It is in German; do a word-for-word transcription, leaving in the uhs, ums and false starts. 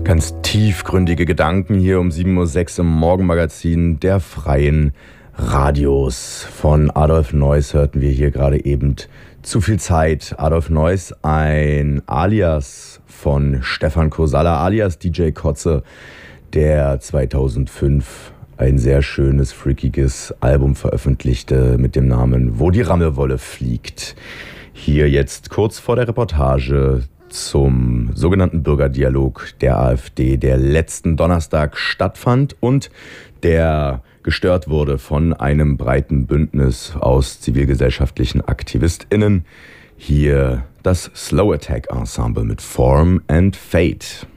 Ganz tiefgründige Gedanken hier um sieben Uhr sechs im Morgenmagazin der Freien Radios. Von Adolf Neuss hörten wir hier gerade eben Zu viel Zeit. Adolf Neuss, ein Alias von Stefan Kosalla, alias D J Kotze, der zweitausendfünf ein sehr schönes, freakiges Album veröffentlichte mit dem Namen Wo die Rammelwolle fliegt. Hier jetzt kurz vor der Reportage zum sogenannten Bürgerdialog der AfD, der letzten Donnerstag stattfand und der gestört wurde von einem breiten Bündnis aus zivilgesellschaftlichen AktivistInnen. Hier das Slow Attack Ensemble mit Form and Fate.